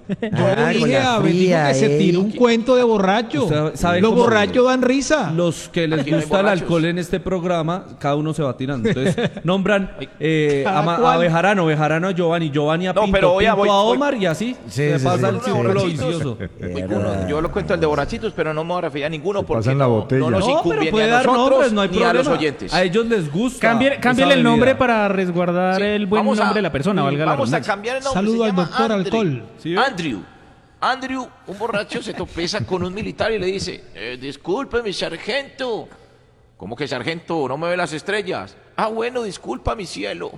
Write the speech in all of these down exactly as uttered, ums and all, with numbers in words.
Yo Ah, dije con la a Betico fría, que se ey. tire un cuento de borracho. Usted sabe Los cómo- borrachos dan risa. Los que les Aquí no hay gusta el borrachos. alcohol en este programa, cada uno se va tirando. Entonces, nombran eh, a, Cada Ma- cual. a Bejarano, Bejarano a Giovanni, Giovanni a No, Pinto, pero voy a- Pinto voy- a voy- Omar y así Sí, se sí, pasa sí. el Uno de círculo borrachitos. vicioso. Muy uno- yo lo cuento el de borrachitos, pero no me voy a referir a ninguno porque pasan la no, botella. no nos No, pero incumbía puede ni a dar nosotros nombres, no hay ni problema. a los oyentes. A ellos les gusta. Cámbiale, esa cámbiale el bebida. nombre para resguardar Sí, el buen vamos a- nombre de la persona, valga la Vamos a redundancia. cambiar el nombre. Saludo se al llama doctor Andrew. Alcohol. ¿Sí ve? Andrew. Andrew, un borracho, se tropeza con un militar y le dice, eh, disculpe, mi sargento. ¿Cómo que sargento? ¿No me ve las estrellas? Ah, bueno, disculpa, mi cielo.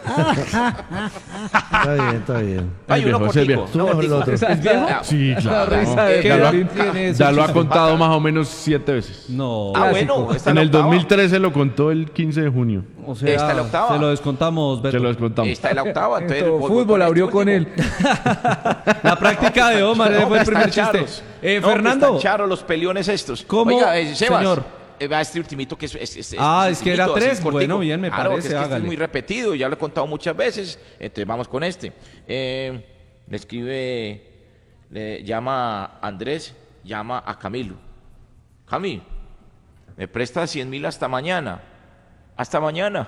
Está bien, está bien. Hay El uno viejo, ese es cortico. viejo. Tú uno mejor el cortico. otro. ¿Es viejo? Sí, claro. risa de Eh, Ya lo ha, Berlín tiene ese ya lo ha chiste. contado más o menos siete veces. No. Ah, bueno, esta En es la el octava. dos mil trece lo contó el quince de junio. O sea, Esta es la octava. se lo descontamos, Beto. Se lo descontamos. Esta es la octava. Entonces, Todo voy- voy fútbol con abrió este con él. último. La práctica de Omar, ese No, fue el están primer chiste. charros. Eh, No, Fernando. están charros los peleones estos. ¿Cómo, Oiga, eh, Sebas, señor? eh, va este ultimito que es... es- es- Ah, es es que era ultimito, así tres. cortico. Bueno, bien, me Claro, parece, que es que este hágale. es muy repetido, ya lo he contado muchas veces. Entonces vamos con este. Eh, le escribe, le llama a Andrés, llama a Camilo. Cami, me presta cien mil hasta mañana. Hasta mañana.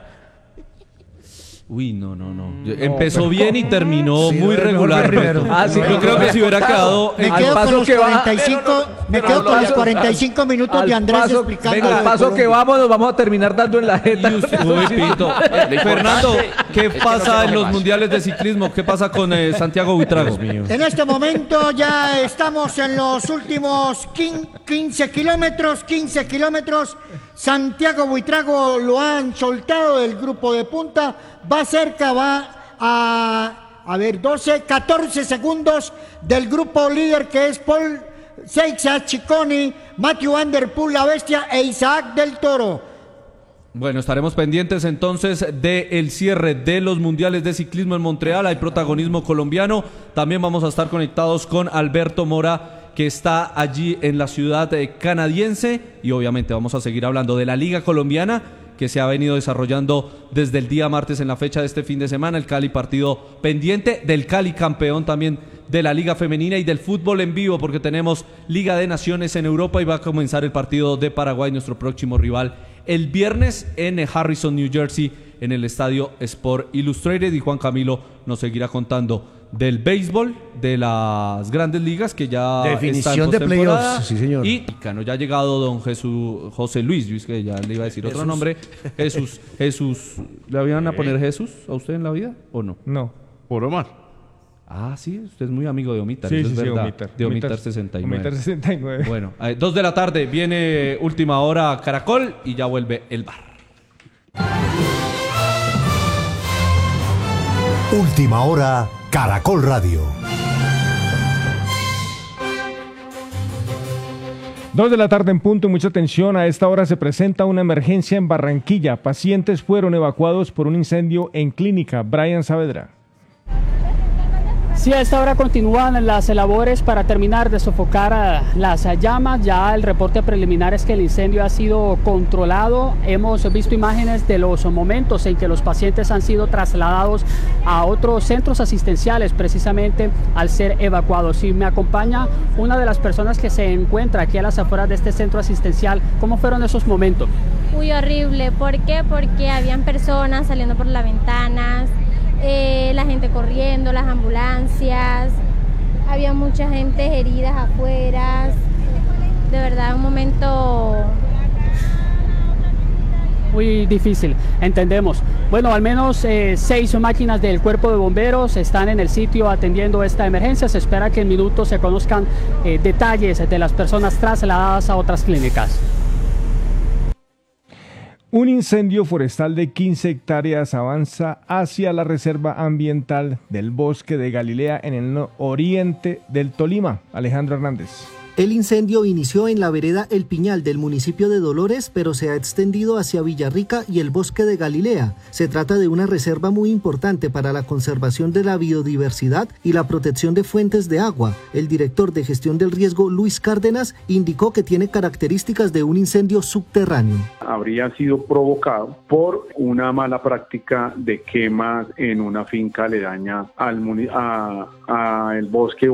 Uy, no, no, no. Empezó bien y terminó Sí, muy mejor regular. fue primero. Beto. Ah, sí, Yo creo que si hubiera quedado... Me Al quedo con paso los que va- cuarenta y cinco, Pero no, me pero quedo no con lo los hagas. cuarenta y cinco minutos Al de Andrés paso, explicando. venga, lo al de paso que Colombia. vamos, nos vamos a terminar dando en la jeta. Y usted- Uy, Pito. Lo Fernando, importante ¿qué es que no pasa se en enoje los más. mundiales de ciclismo? ¿Qué pasa con eh, Santiago Buitrago? En este momento ya estamos en los últimos quin- quince kilómetros, quince kilómetros. Santiago Buitrago lo han soltado del grupo de punta. Va cerca, va a, a ver, doce, catorce segundos del grupo líder que es Paul Seixas Ciccone, Matthew Van Der Poel, la bestia, e Isaac del Toro. Bueno, estaremos pendientes entonces del cierre de los mundiales de ciclismo en Montreal. Hay protagonismo colombiano. También vamos a estar conectados con Alberto Mora, que está allí en la ciudad eh, canadiense. Y obviamente vamos a seguir hablando de la Liga Colombiana, que se ha venido desarrollando desde el día martes en la fecha de este fin de semana. El Cali partido pendiente, del Cali campeón también de la Liga Femenina y del fútbol en vivo, porque tenemos Liga de Naciones en Europa y va a comenzar el partido de Paraguay, nuestro próximo rival, el viernes en Harrison, New Jersey, en el estadio Sport Illustrated. Y Juan Camilo nos seguirá contando del béisbol, de las grandes ligas, que ya Definición está en de postemporada. playoffs, sí, señor. Y Cano, ya ha llegado don Jesús, José Luis, Luis, que ya le iba a decir otro Jesús. nombre. Jesús, Jesús, ¿le habían a poner Jesús a usted en la vida o no? No. Por Omar. Ah, sí, usted es muy amigo de Omitar, Sí, eso sí, es sí, verdad. Omitar. De Omitar sesenta y nueve. Omitar sesenta y nueve. Bueno, eh, dos de la tarde viene Última Hora Caracol y ya vuelve el bar. Última Hora Caracol Radio. Dos de la tarde en punto y mucha atención. A esta hora se presenta una emergencia en Barranquilla. Pacientes fueron evacuados por un incendio en clínica. Brian Saavedra. Sí, a esta hora continúan las labores para terminar de sofocar a las llamas. Ya el reporte preliminar es que el incendio ha sido controlado. Hemos visto imágenes de los momentos en que los pacientes han sido trasladados a otros centros asistenciales precisamente al ser evacuados. Y me acompaña una de las personas que se encuentra aquí a las afueras de este centro asistencial. ¿Cómo fueron esos momentos? Uy, horrible. ¿Por qué? Porque habían personas saliendo por las ventanas. Eh, la gente corriendo, las ambulancias, había mucha gente heridas afuera, de verdad un momento Muy difícil, entendemos. Bueno, al menos eh, seis máquinas del cuerpo de bomberos están en el sitio atendiendo esta emergencia. Se espera que en minutos se conozcan eh, detalles de las personas trasladadas a otras clínicas. Un incendio forestal de quince hectáreas avanza hacia la reserva ambiental del Bosque de Galilea en el no- oriente del Tolima. Alejandro Hernández. El incendio inició en la vereda El Piñal del municipio de Dolores, pero se ha extendido hacia Villarrica y el Bosque de Galilea. Se trata de una reserva muy importante para la conservación de la biodiversidad y la protección de fuentes de agua. El director de gestión del riesgo, Luis Cárdenas, indicó que tiene características de un incendio subterráneo. Habría sido provocado por una mala práctica de quemas en una finca aledaña al muni- a, a el bosque